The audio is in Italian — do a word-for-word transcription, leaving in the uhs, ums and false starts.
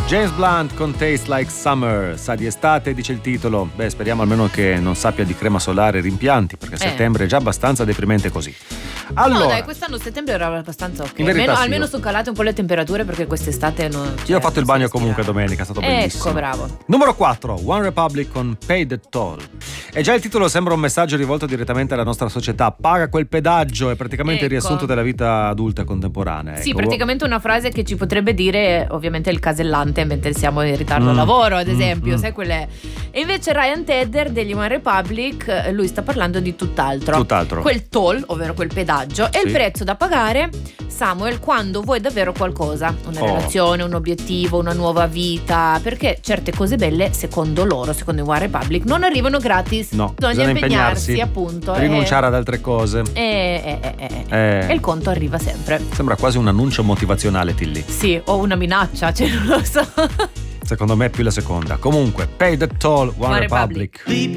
James Blunt con Taste Like Summer, sa di estate, dice il titolo. Beh, speriamo almeno che non sappia di crema solare e rimpianti, perché Eh. settembre è già abbastanza deprimente così. Allora, no dai, quest'anno settembre era abbastanza ok. In verità almeno, sì, almeno io- sono calate un po' le temperature, perché quest'estate non, io ho fatto il bagno comunque domenica. domenica, è stato bellissimo. Ecco, bravo. Numero quattro, One Republic con Pay the Toll. E già il titolo sembra un messaggio rivolto direttamente alla nostra società. Paga quel pedaggio, è praticamente il Ecco. riassunto della vita adulta e contemporanea. Sì, ecco. praticamente una frase che ci potrebbe dire ovviamente il casellante mentre siamo in ritardo Mm. al lavoro, ad Mm, esempio, mm. sai quelle. E invece Ryan Tedder degli One Republic, eh, lui sta parlando di tutt'altro. Tutt'altro. Quel toll, ovvero quel pedaggio, è Sì. il prezzo da pagare, Samuel, quando vuoi davvero qualcosa, una Oh. relazione, un obiettivo, una nuova vita, perché certe cose belle, secondo loro, secondo i One Republic, non arrivano gratis. No, bisogna, bisogna impegnarsi, impegnarsi, appunto. rinunciare ad altre cose. E, e, e, e, Eh. e il conto arriva sempre. Sembra quasi un annuncio motivazionale, Tilly. Sì, o una minaccia, cioè non lo so. Secondo me è più la seconda. Comunque, Pay the Toll, One, One Republic. Republic.